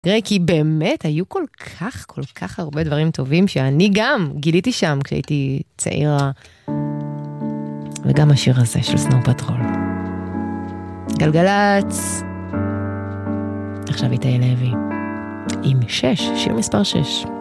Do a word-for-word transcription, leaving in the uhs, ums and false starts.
תראה, כי באמת היו כל כך, כל כך הרבה דברים טובים שאני גם גיליתי שם כשהייתי צעירה. וגם השיר הזה של סנואו פטרול. גלגלץ. עכשיו איתי לוי. עם שש, שיר מספר שש.